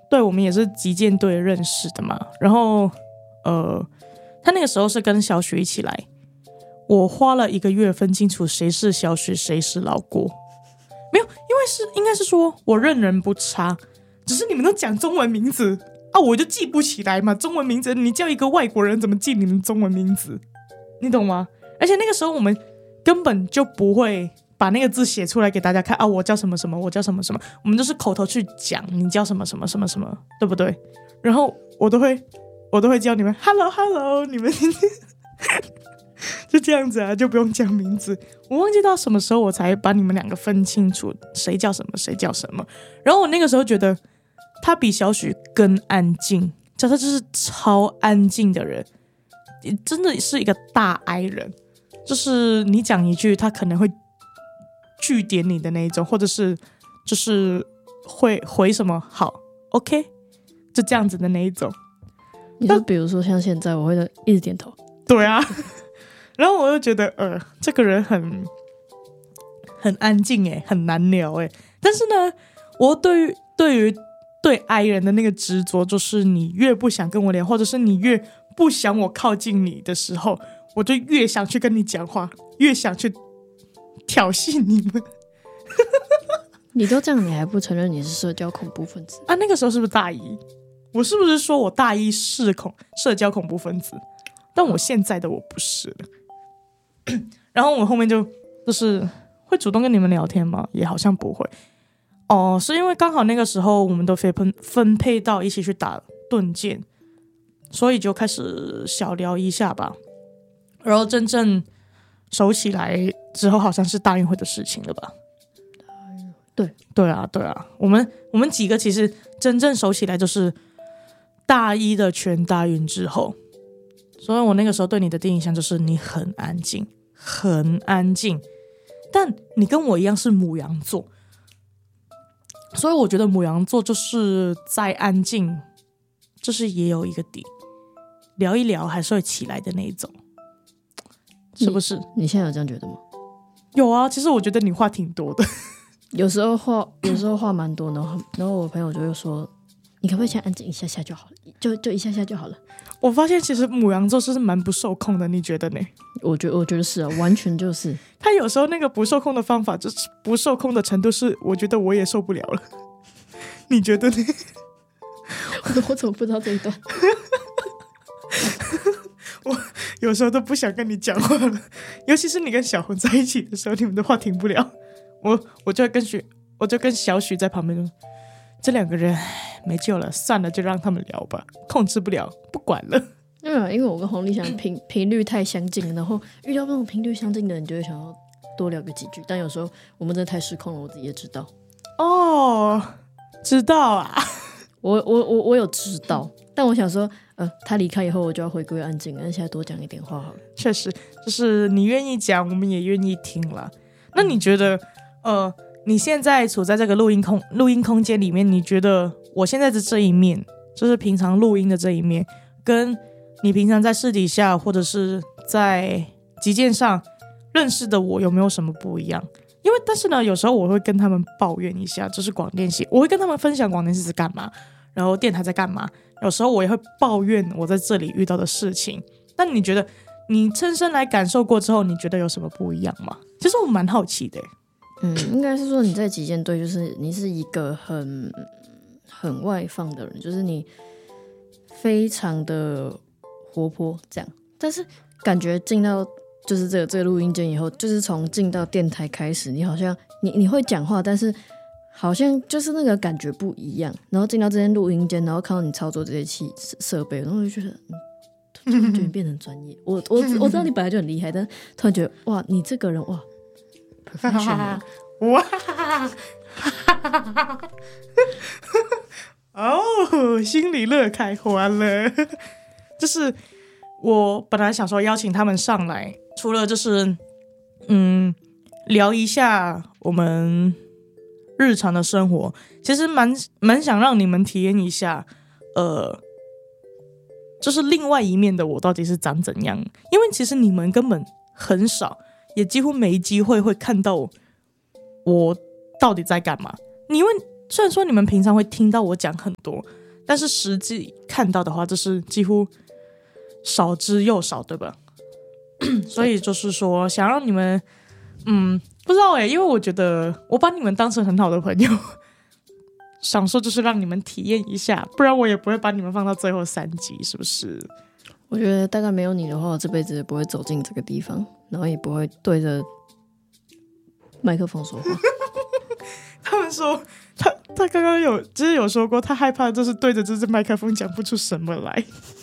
对，我们也是击剑队认识的嘛。然后他那个时候是跟小许一起来，我花了1个月分清楚谁是小许谁是老郭。没有，应该是说我认人不差，只是你们都讲中文名字啊，我就记不起来嘛。中文名字你叫一个外国人怎么记你们中文名字，你懂吗？而且那个时候我们根本就不会把那个字写出来给大家看啊，我叫什么什么，我叫什么什么，我们都是口头去讲你叫什么什么什么什么，对不对？然后我都会叫你们 hello hello， 你们就这样子啊，就不用讲名字。我忘记到什么时候我才把你们2个分清楚谁叫什么谁叫什么。然后我那个时候觉得他比小许更安静，他就是超安静的人，真的是一个大 I 人，就是你讲一句他可能会句点你的那一种，或者是就是会回什么好 OK 就这样子的那一种。 你说比如说像现在我会一直点头， 对啊。然后我就觉得这个人很安静耶，很难聊耶。但是呢，我对于对 I 人的那个执着，就是你越不想跟我聊，或者是你越不想我靠近你的时候，我就越想去跟你讲话，越想去挑衅你们。 你都这样，你还不承认你是社交恐怖分子啊？那个时候是不是大一？我是不是说我大一是社交恐怖分子？但我现在的我不是了。然后我后面就是会主动跟你们聊天吗？也好像不会。是因为刚好那个时候我们都分配到一起去打盾剑，所以就开始小聊一下吧。然后真正熟起来之后，好像是大运会的事情了吧？对啊，我们几个其实真正熟起来就是大一的全大运之后。所以我那个时候对你的第一印象就是你很安静，很安静，但你跟我一样是牡羊座，所以我觉得牡羊座就是再安静，就是也有一个底，聊一聊还是会起来的那一种，是不是？ 你现在有这样觉得吗？ 有啊，其实我觉得你话挺多的。 有时候话蛮多，然后我朋友就会说，你可不可以先安静一下下就好了，就一下下就好了。我发现其实牡羊座是蛮不受控的，你觉得呢？ 我觉得是啊，完全就是。 他有时候那个不受控的方法，就是不受控的程度是，我觉得我也受不了了。你觉得呢？ 我怎么不知道这一段？ 我有时候都不想跟你讲话了，尤其是你跟小红在一起的时候，你们的话停不了。我就跟小许在旁边说，这2个人没救了，算了，就让他们聊吧，控制不了，不管了。 因为我跟洪立祥频率太相近，然后遇到那种频率相近的人，就会想要多聊个几句。但有时候我们真的太失控了，我自己也知道。 知道啊， 我有知道，但我想说，他离开以后，我就要回归安静，而且多讲一点话好了。 确实，就是你愿意讲，我们也愿意听了。那你觉得，你现在处在这个录音空间里面，你觉得我现在的这一面，就是平常录音的这一面，跟你平常在私底下或者是在击剑上认识的我有没有什么不一样？因为但是呢，有时候我会跟他们抱怨一下，就是广电系，我会跟他们分享广电系是干嘛，然后电台在干嘛。有时候我也会抱怨我在这里遇到的事情。那你觉得你亲身来感受过之后，你觉得有什么不一样吗？其实我蛮好奇的。 应该是说你在击剑队，就是你是一个很外放的人，就是你非常的活泼这样。但是感觉进到就是这个录音间以后，就是从进到电台开始，你好像你会讲话，但是好像就是那个感觉不一样。然后进到这间录音间，然后看到你操作这些设备，然后就觉得突然觉得你变成专业。我知道你本来就很厉害，但突然觉得哇，你这个人哇 ，professional 哇！哦，心里乐开花了。就是我本来想说邀请他们上来，除了就是聊一下我们日常的生活，其实蛮想让你们体验一下，就是另外一面的我到底是长怎样。因为其实你们根本很少，也几乎没机会会看到我到底在干嘛。因为虽然说你们平常会听到我讲很多，但是实际看到的话，这是几乎少之又少，对吧？所以就是说，想让你们，不知道因为我觉得我把你们当成很好的朋友，想说就是让你们体验一下，不然我也不会把你们放到最后3集，是不是？ 我觉得大概没有你的话，我这辈子也不会走进这个地方，然后也不会对着麦克风说话。 他们说他刚刚就是有说过，他害怕就是对着这支麦克风讲不出什么来。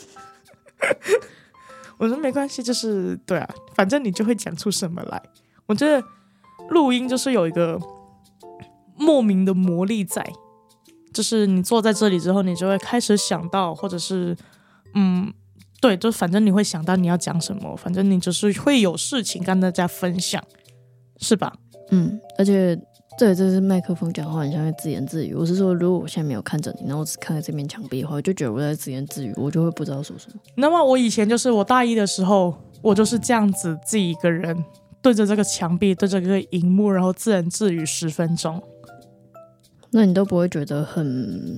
我说没关系，就是对啊，反正你就会讲出什么来。我觉得录音就是有一个莫名的魔力在，就是你坐在这里之后，你就会开始想到，或者是对，就反正你会想到你要讲什么，反正你就是会有事情跟大家分享，是吧？ 而且这是麦克风讲话，很像在自言自语。我是说，如果我现在没有看着你，然后我只看着这面墙壁的话，我就觉得我在自言自语，我就会不知道说什么。 那么我以前就是我大一的时候，我就是这样子自己一个人对着这个墙壁，对着这个荧幕，然后自言自语10分钟。 那你都不会觉得很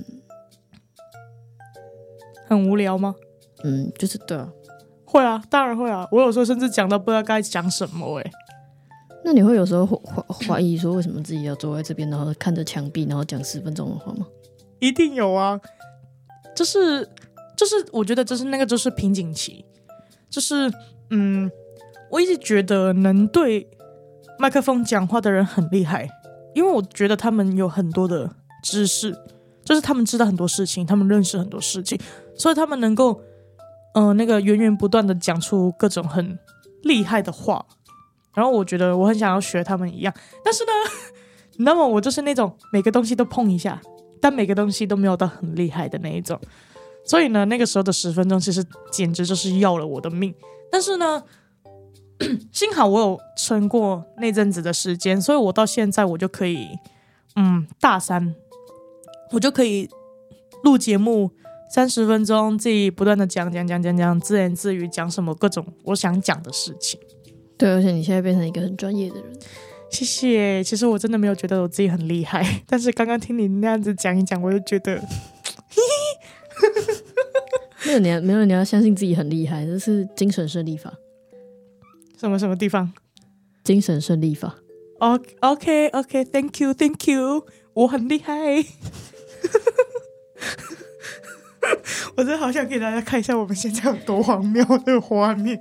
无聊吗？ 就是对啊， 会啊，当然会啊。我有时候甚至讲到不知道该讲什么那你会有时候怀疑说，为什么自己要坐在这边，然后看着墙壁，然后讲10分钟的话吗？ 一定有啊，就是我觉得就是瓶颈期，就是我一直觉得能对麦克风讲话的人很厉害，因为我觉得他们有很多的知识，就是他们知道很多事情，他们认识很多事情，所以他们能够那个源源不断的讲出各种很厉害的话。然后我觉得我很想要学他们一样，但是呢，你知道吗？我就是那种每个东西都碰一下，但每个东西都没有到很厉害的那一种。所以呢，那个时候的10分钟其实简直就是要了我的命。但是呢，幸好我有撑过那阵子的时间，所以我到现在我就可以，大3我就可以录节目30分钟，自己不断的讲，自言自语，讲什么各种我想讲的事情。 对，而且你现在变成一个很专业的人。 谢谢。其实我真的没有觉得我自己很厉害，但是刚刚听你那样子讲一讲，我就觉得没有，你要相信自己很厉害，这是精神胜利法。 什么地方？ 精神胜利法。 OK Thank you 我很厉害。我真的好想给大家看一下我们现在有多荒谬的画面。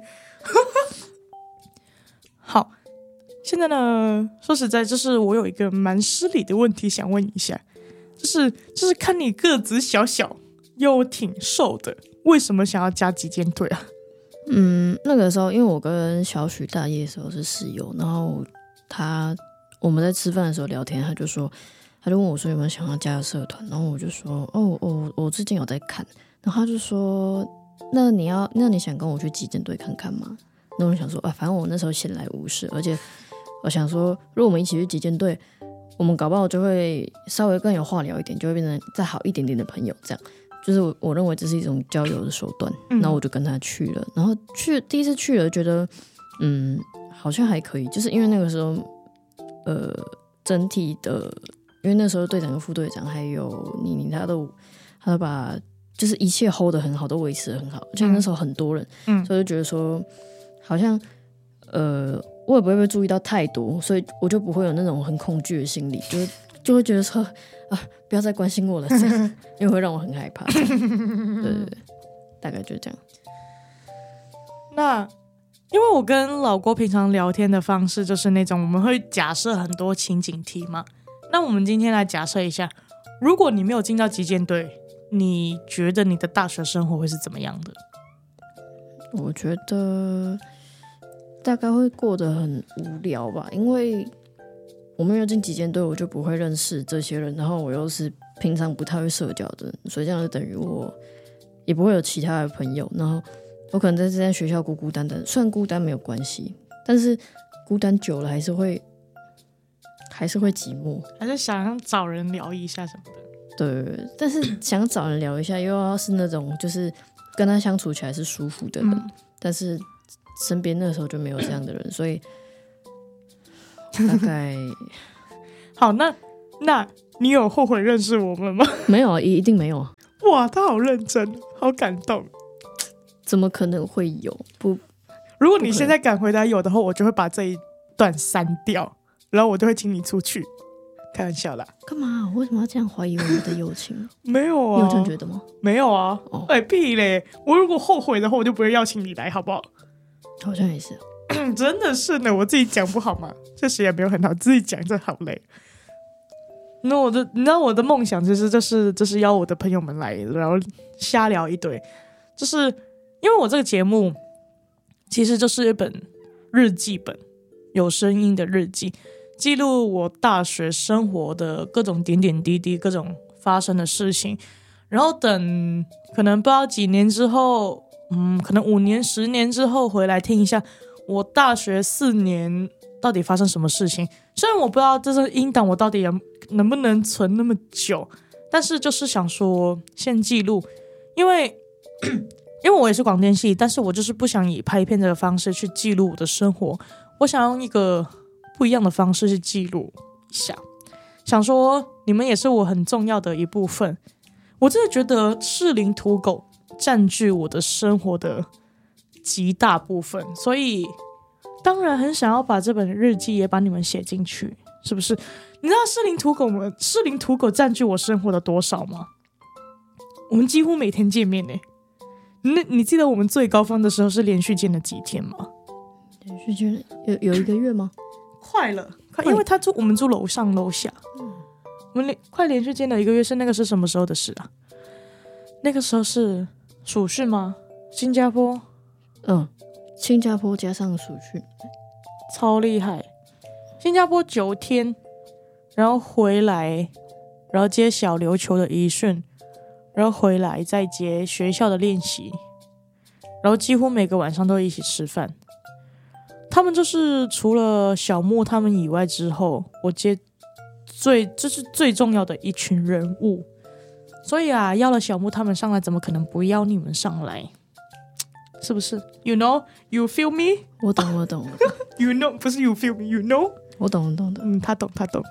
好，现在呢，说实在，就是我有一个蛮失礼的问题想问一下，就是看你个子小小又挺瘦的，为什么想要加击剑队啊？ 那个时候因为我跟小许大一的时候是室友，然后我们在吃饭的时候聊天，他就问我说有没有想要加入社团，然后我就说我最近有在看，然后他就说那你想跟我去击剑队看看吗？那我想说反正我那时候闲来无事，而且我想说如果我们一起去击剑队，我们搞不好就会稍微更有话聊一点，就会变成再好一点点的朋友，这样就是我认为这是一种交友的手段。然后我就跟他去了，然后第一次去了觉得好像还可以，就是因为那个时候整体的，因为那时候队长跟副队长还有妮他都把就是一切 hold 得很好，都维持得很好，而且那时候很多人，所以就觉得说好像我也不会被注意到太多，所以我就不会有那种很恐惧的心理，就会觉得说不要再关心我了，这样因为会让我很害怕。对，大概就这样。 那因为我跟老郭平常聊天的方式就是那种我们会假设很多情景题嘛，那我们今天来假设一下，如果你没有进到击剑队，你觉得你的大学生活会是怎么样的？ 我觉得大概会过得很无聊吧，因为我没有进击剑队，我就不会认识这些人，然后我又是平常不太会社交的人，所以这样就等于我也不会有其他的朋友，然后我可能在这间学校孤孤单单，虽然孤单没有关系，但是孤单久了还是会寂寞， 还是想找人聊一下什么的。 对，但是想找人聊一下，又要是那种就是跟他相处起来是舒服的人，但是身边那时候就没有这样的人，所以大概好，那那你有后悔认识我们吗？ 没有啊，一定没有啊。 哇，他好认真，好感动。 怎么可能会有？不， 如果你现在敢回答有的话，我就会把这一段删掉，然后我就会请你出去。开玩笑啦。 干嘛？为什么要这样怀疑我们的友情？ 没有啊， 你有这样觉得吗？ 没有啊。屁嘞！我如果后悔的话，我就不会邀请你来，好不好？ 好像也是。 真的是呢，我自己讲不好吗？确实也没有很好，自己讲这好累。那你知道我的梦想其实就是邀我的朋友们来，然后瞎聊一堆。就是因为我这个节目其实就是一本日记本，有声音的日记，记录我大学生活的各种点点滴滴，各种发生的事情。然后等可能不知道几年之后，可能5年10年之后回来听一下我大学4年到底发生什么事情。虽然我不知道这是音档我到底能不能存那么久，但是就是想说先记录，因为我也是广电系，但是我就是不想以拍片这个方式去记录我的生活，我想用一个不一样的方式去记录一下，想说你们也是我很重要的一部分。我真的觉得适龄土狗占据我的生活的极大部分，所以当然很想要把这本日记也把你们写进去，是不是？你知道适龄土狗占据我生活的多少吗？我们几乎每天见面耶。你记得我们最高峰的时候是连续见了几天吗？ 连续见有1个月吗？ 快了，因为我们住楼上楼下，我们快连续见了1个月。那个是什么时候的事啊？那个时候是暑训吗？新加坡？ 新加坡加上暑训， 超厉害。新加坡9天，然后回来，然后接小琉球的遗训，然后回来再接学校的练习，然后几乎每个晚上都一起吃饭。他们就是除了小木他们以外之后，我接这是最重要的一群人物。所以啊，邀了小木他们上来，怎么可能不邀你们上来？是不是 ？You know, you feel me？ 我懂。 You know， 不是 you feel me， you know？ 我懂。 他懂。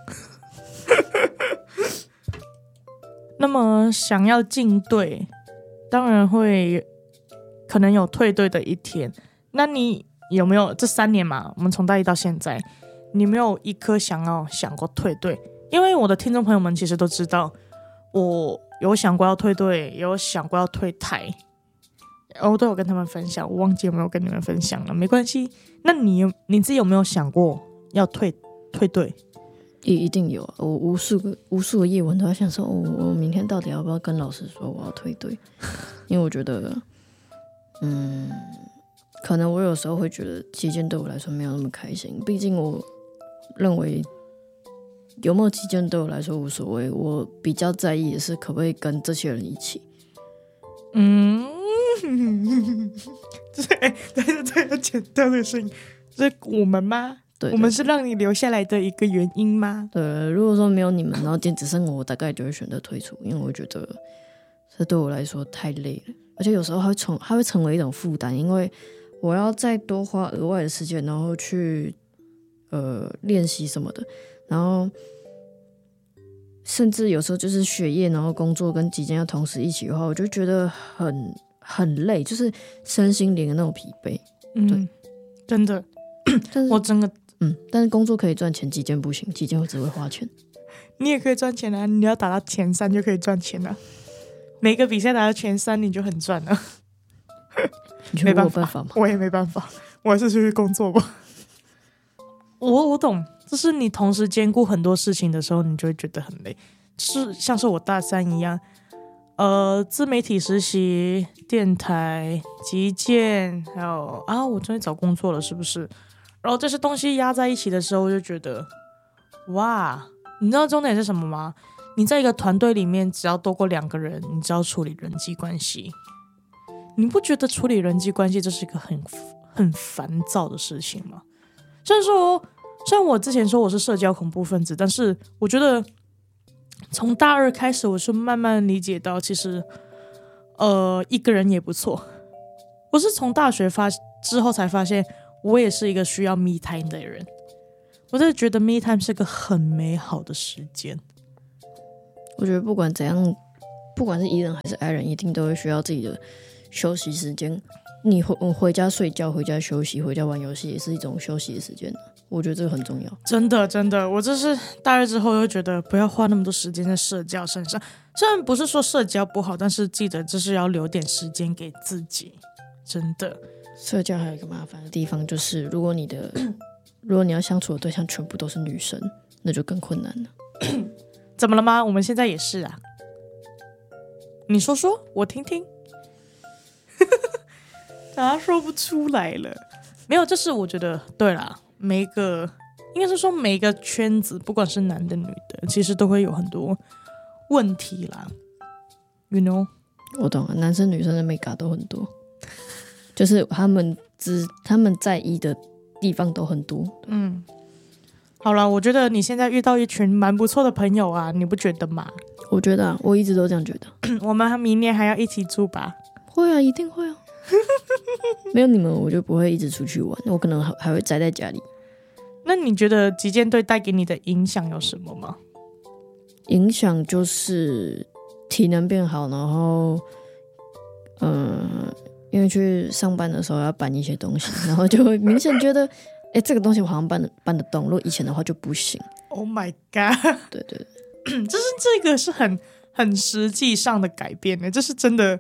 那么想要进队，当然会可能有退队的一天。那你有没有这3年嘛？我们从大一到现在，你没有一刻想过退队？因为我的听众朋友们其实都知道，我有想过要退队，有想过要退台，我都有跟他们分享。我忘记有没有跟你们分享了，没关系。那你自己有没有想过要退队？ 一定有啊！我无数个夜晚都在想说，我明天到底要不要跟老师说我要退队？因为我觉得，可能我有时候会觉得击剑对我来说没有那么开心。毕竟我认为有没有击剑对我来说无所谓，我比较在意的是可不可以跟这些人一起。 对，要剪掉这个声音，是我们吗？ 对， 我们是让你留下来的一个原因吗？ 对，如果说没有你们，然后只剩我大概就会选择退出，因为我觉得这对我来说太累了，而且有时候它会成为一种负担，因为我要再多花额外的时间，然后去练习什么的，然后甚至有时候就是学业，然后工作跟击剑要同时一起的话，我就觉得很累，就是身心灵的那种疲惫。对， 真的，我真的。 但是工作可以赚钱，击剑不行，击剑我只会花钱。 你也可以赚钱啊，你要打到前3就可以赚钱了。每个比赛打到前3你就很赚了。 你觉得我有办法吗？ 我也没办法，我还是出去工作吧。我懂，就是你同时兼顾很多事情的时候，你就会觉得很累。是像是我大3一样，自媒体实习、电台、击剑，还有我终于找工作了，是不是？然后这些东西压在一起的时候，我就觉得，哇，你知道重点是什么吗？你在一个团队里面，只要多过2个人，你只要处理人际关系，你不觉得处理人际关系这是一个很烦躁的事情吗？虽然我之前说我是社交恐怖分子，但是我觉得从大2开始，我是慢慢理解到，其实一个人也不错。我是从大学之后才发现，我也是一个需要 me time 的人。我真的觉得 me time 是个很美好的时间。 我觉得不管怎样，不管是 E 人还是 I 人，一定都会需要自己的休息时间。你回家睡觉，回家休息，回家玩游戏，也是一种休息的时间。我觉得这个很重要。 真的真的，我这是大二之后又觉得不要花那么多时间在社交身上。虽然不是说社交不好，但是记得就是要留点时间给自己。真的， 社交还有一个麻烦的地方就是，如果你要相处的对象全部都是女生，那就更困难了。 怎么了吗？我们现在也是啊。你说说，我听听。他说不出来了。没有，就是我觉得对啦，应该是说每一个圈子，不管是男的女的，其实都会有很多问题啦。You know？ 我懂了，男生女生的美感都很多，就是他们在意的地方都很多。 好了，我觉得你现在遇到一群蛮不错的朋友啊，你不觉得吗？ 我觉得我一直都这样觉得。 我们明年还要一起住吧？ 会啊，一定会啊。没有你们，我就不会一直出去玩，我可能还会宅在家里。 那你觉得击剑队带给你的影响有什么吗？ 影响就是体能变好，然后因为去上班的时候要搬一些东西，然后就会明显觉得这个东西我好像搬得动，如果以前的话就不行。 Oh my god！ 对对对， 这个是很实际上的改变的，这是真的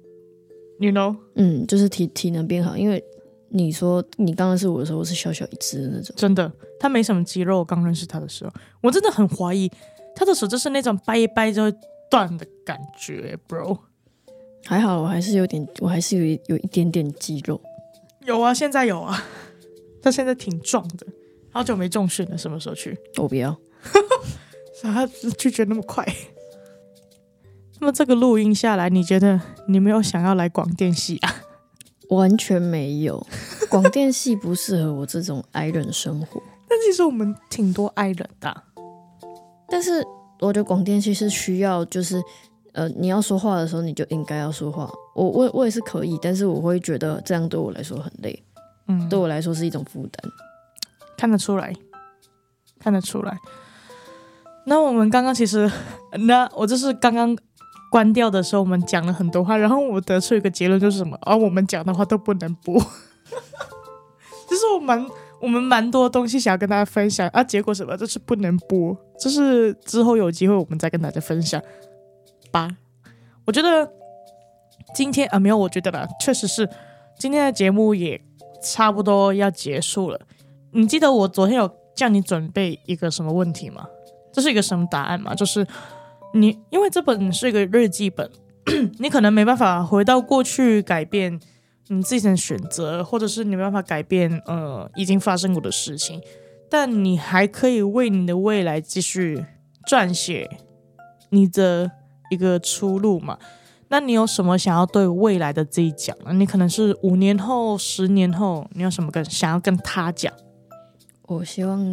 you know？ 就是体能变好，因为你说你刚认识我的时候我是小小一只的那种， 真的他没什么肌肉，我刚认识他的时候我真的很怀疑他的手就是那种掰一掰就会断的感觉 bro。 还好我还是有一点点肌肉。 有啊，现在有啊，他现在挺壮的。好久没重训了，什么时候去？ 我不要。 啥拒绝那么快？那么这个录音下来，你觉得你没有想要来广电系啊？ 完全没有，广电系不适合我这种 I 人生活。 但其实我们挺多 I 人的啊。 但是我觉得广电系是需要，就是你要说话的时候你就应该要说话。我也是可以，但是我会觉得这样对我来说很累。对我来说是一种负担。 看得出来，看得出来。那我们刚刚其实，我就是刚刚关掉的时候，我们讲了很多话，然后我得出一个结论，就是什么？我们讲的话都不能播。就是我们蛮多东西想要跟大家分享啊，结果什么就是不能播，就是之后有机会我们再跟大家分享吧。我觉得今天没有，我觉得啦，确实是今天的节目也差不多要结束了。你记得我昨天有叫你准备一个什么问题吗？这是一个什么答案吗？就是你因为这本是一个日记本，你可能没办法回到过去改变你自己的选择，或者是你没办法改变已经发生过的事情，但你还可以为你的未来继续撰写你的一个出路嘛。那你有什么想要对未来的自己讲呢？你可能是5年后、10年后，你有什么想要跟他讲？ 我希望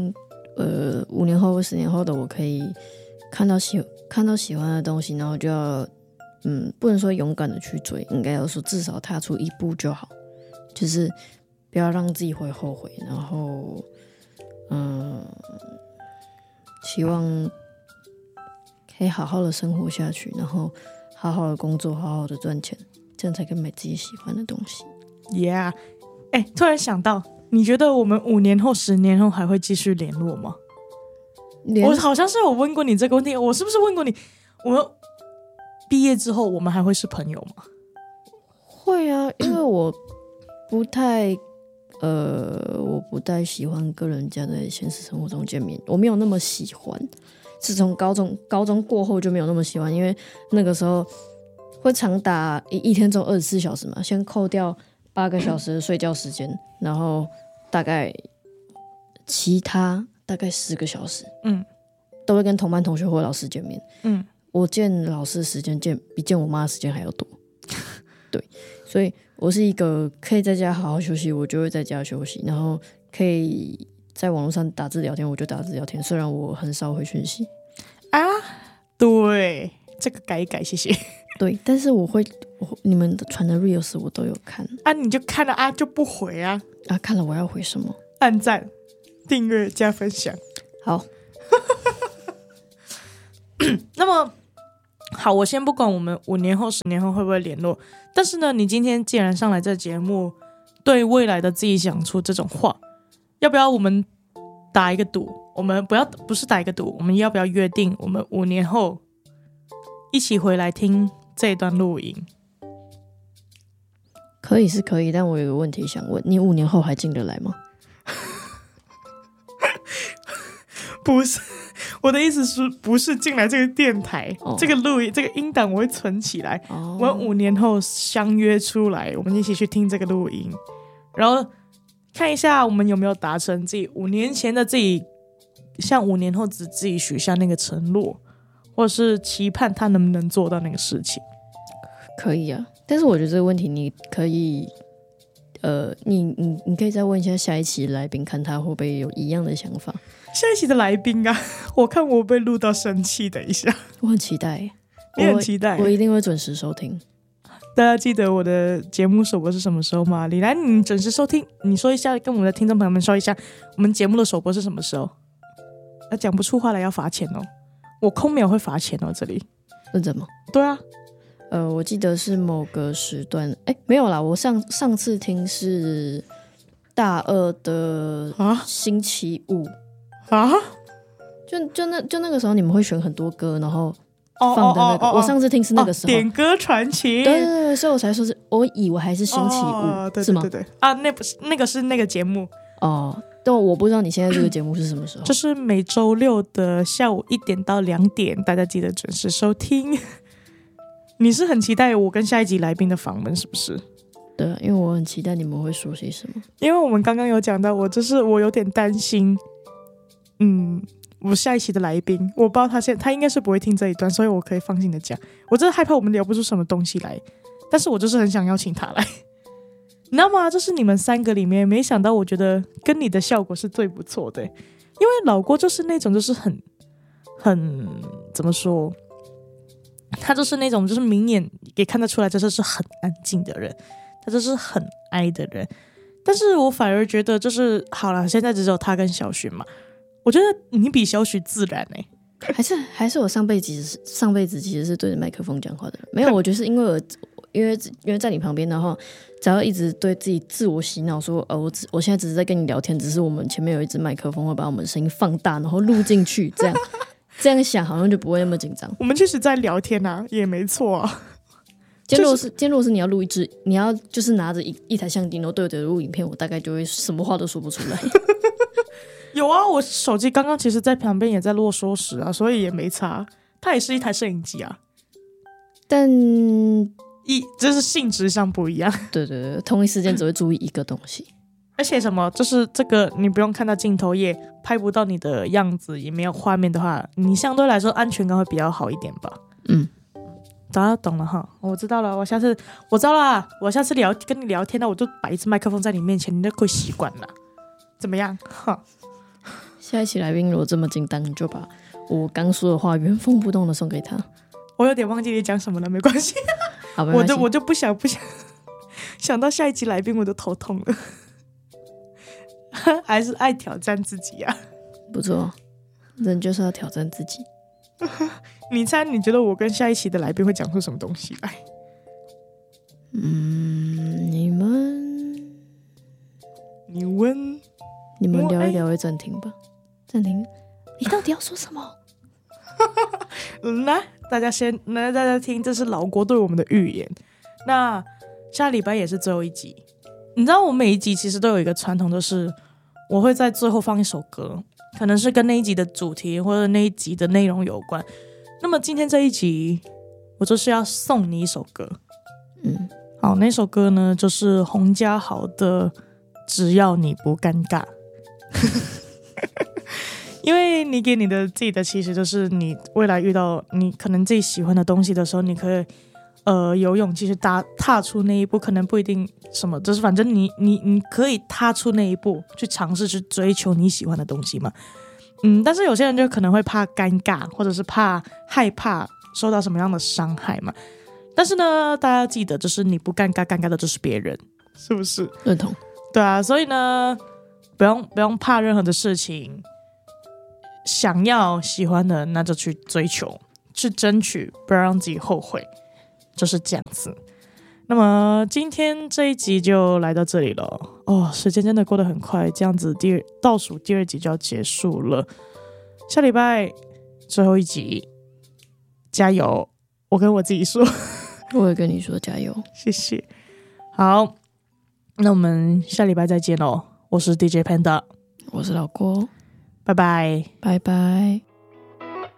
5年后或10年后的我可以看到喜欢的东西，然后就要不能说勇敢的去追，应该要说至少踏出一步就好，就是不要让自己会后悔，然后希望可以好好的生活下去，然后好好的工作，好好的赚钱，这样才可以买自己喜欢的东西。 Yeah， 突然想到，你觉得我们5年后、10年后还会继续联络吗？我好像是有问过你这个问题，我是不是问过你？我们毕业之后，我们还会是朋友吗？ 会啊，因为我不太喜欢跟人家在现实生活中见面，我没有那么喜欢。自从高中过后就没有那么喜欢，因为那个时候会长达一天中24小时嘛，先扣掉8个小时的睡觉时间，然后其他大概10个小时，都会跟同班同学或老师见面。我见老师的时间比见我妈的时间还要多。对，所以我是一个可以在家好好休息，我就会在家休息，然后可以在网络上打字聊天，我就打字聊天，虽然我很少回讯息啊。对，这个改一改，谢谢。 对，但是你们传的 reels 我都有看啊，你就看了啊，就不回啊？ 看了我要回什么？ 按赞、订阅、加分享。 好。 那么好，我先不管我们5年后、10年后会不会联络，但是呢，你今天既然上来这节目，对未来的自己讲出这种话，要不要我们打一个赌？我们不是打一个赌，我们要不要约定，我们5年后一起回来听这一段录音？ 可以是可以，但我有个问题想问，你5年后还进得来吗？ 不是，我的意思是不是进来这个电台，这个录音这个音档我会存起来，我们5年后相约出来，我们一起去听这个录音，然后看一下我们有没有达成自己5年前的自己，像5年后自己许下那个承诺，或者是期盼他能不能做到那个事情。 可以啊，但是我觉得这个问题你可以你可以再问一下下一期来宾，看他会不会有一样的想法。 下一期的来宾啊，我看我被录到生气，等一下。 我很期待， 你很期待， 我一定会准时收听。 大家记得我的节目首播是什么时候吗？李兰，你准时收听，你说一下，跟我们的听众朋友们说一下，我们节目的首播是什么时候？讲不出话来要罚钱哦，我空秒会罚钱哦，这里认真吗？ 对啊， 我记得是某个时段，没有啦，我上次听是大2的星期5 啊， 就那个时候你们会选很多歌，然后放的那个，我上次听是那个时候点歌传情， 对对对，所以我才说是我以为还是星期5， 对是吗？ 对对啊，那不是那个是那个节目哦，但我不知道你现在这个节目是什么时候， 就是每周6的下午1点到2点，大家记得准时收听。你是很期待我跟下一集来宾的访问是不是？ 对，因为我很期待你们会说些什么。 因为我们刚刚有讲到，我有点担心，我下一期的来宾，我不知道他应该是不会听这一段，所以我可以放心的讲，我真的害怕我们聊不出什么东西来，但是我就是很想邀请他来，你知道吗？这是你们3个里面，没想到我觉得跟你的效果是最不错的，因为老郭就是那种就是很怎么说，他就是那种就是明眼也看得出来，这就是很安静的人，他就是很哀的人，但是我反而觉得就是好了，现在只有他跟小薰嘛，我觉得你比小许自然还是我上辈子其实是对着麦克风讲话的人，没有，我就是因为在你旁边，然后只要一直对自己自我洗脑说，我现在只是在跟你聊天，只是我们前面有一支麦克风会把我们的声音放大，然后录进去，这样想好像就不会那么紧张。 我们确实在聊天啊，也没错啊。 今天如果是你要录你要就是拿着一台相机，然后对着录影片，我大概就会什么话都说不出来。 有啊，我手机刚刚其实在旁边也在啰嗦时啊，所以也没差。它也是一台摄影机啊， 但就是性质上不一样。 对对对，同一时间只会注意一个东西。 而且什么，就是这个你不用看到镜头，也拍不到你的样子，也没有画面的话，你相对来说安全感会比较好一点吧。大家懂了哈，我知道了，我知道了，我下次跟你聊天呢，我就摆一支麦克风在你面前，你就会习惯了。怎么样？哈。 下一期来宾如果这么紧张，你就把我刚说的话原封不动的送给他。 我有点忘记你讲什么了，没关系。 好，没关系， 我就不想想到下一期来宾我就头痛了。还是爱挑战自己啊， 不错，人就是要挑战自己。 你猜，你觉得我跟下一期的来宾会讲出什么东西来？ 你们聊一聊会暂停吧？暂停，你到底要说什么？ 来，大家听，这是老郭对我们的预言。那下礼拜也是最后一集，你知道我每一集其实都有一个传统，就是我会在最后放一首歌，可能是跟那一集的主题或者那一集的内容有关。那么今天这一集，我就是要送你一首歌。好，那首歌呢就是洪嘉豪的《只要你不尴尬》。因为你给你的自己的期许就是你未来遇到你可能自己喜欢的东西的时候，你可以有勇气去踏出那一步，可能不一定什么，就是反正你可以踏出那一步去尝试去追求你喜欢的东西嘛。但是有些人就可能会怕尴尬，或者是害怕受到什么样的伤害嘛。但是呢，大家记得就是你不尴尬，尴尬的就是别人，是不是？ 认同。 对啊，所以呢不用怕任何的事情，想要喜欢的那就去追求， 去争取，不要让自己后悔，就是这样子。那么今天这一集就来到这里了哦，时间真的过得很快，这样子倒数第2集就要结束了，下礼拜最后一集，加油！我跟我自己说， 我会跟你说加油， 谢谢。好，那我们下礼拜再见喽。我是 DJ Panda， 我是老郭， 拜拜， 拜拜。